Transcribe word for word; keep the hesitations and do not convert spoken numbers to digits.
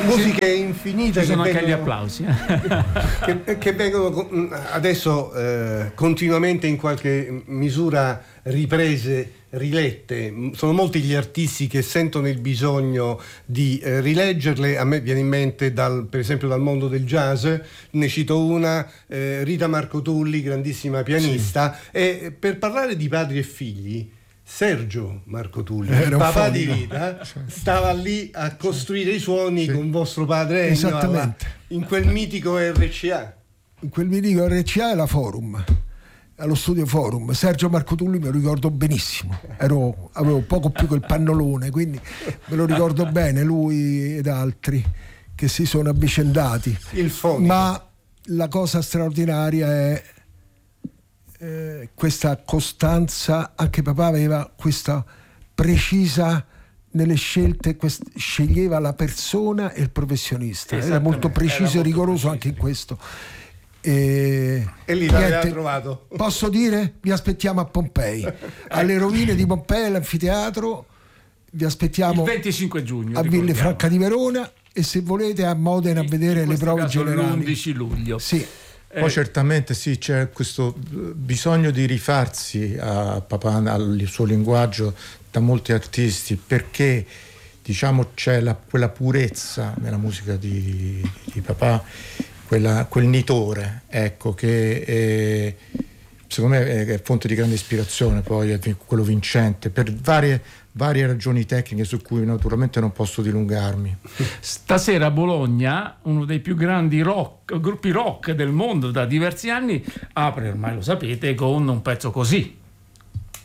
musiche infinite. Ci sono che anche vengono, gli applausi. che, che vengono adesso eh, continuamente in qualche misura riprese, rilette. Sono molti gli artisti che sentono il bisogno di eh, rileggerle. A me viene in mente dal, per esempio dal mondo del jazz, ne cito una, eh, Rita Marco Tulli, grandissima pianista, sì. E per parlare di padri e figli, Sergio Marco Tulli, il papà di Rita, stava lì a costruire i suoni, sì, con vostro padre Ennio, esattamente, alla, in quel mitico R C A. In quel mitico R C A e la Forum, allo studio Forum. Sergio Marco Tulli me lo ricordo benissimo, ero, avevo poco più che il pannolone, quindi me lo ricordo bene, lui ed altri che si sono avvicendati. Il fonico. Ma la cosa straordinaria è eh, questa costanza. Anche papà aveva questa precisa nelle scelte, quest- sceglieva la persona e il professionista, era molto preciso e rigoroso anche in questo. E, e lì l'aveva trovato. Posso dire? Vi aspettiamo a Pompei, alle rovine di Pompei, all'anfiteatro. Vi aspettiamo il venticinque giugno a Villafranca di Verona, e se volete a Modena a vedere le prove generali l'undici luglio. Sì. Poi eh. certamente sì, c'è questo bisogno di rifarsi a papà, al suo linguaggio, da molti artisti, perché diciamo c'è la, quella purezza nella musica di, di papà, quella, quel nitore, ecco, che è, secondo me è fonte di grande ispirazione, poi è quello vincente per varie varie ragioni tecniche su cui naturalmente non posso dilungarmi. Stasera a Bologna uno dei più grandi rock, gruppi rock del mondo da diversi anni apre, ormai lo sapete, con un pezzo così.